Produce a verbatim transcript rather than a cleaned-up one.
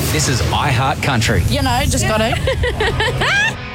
This is iHeart Country. You know, just got to.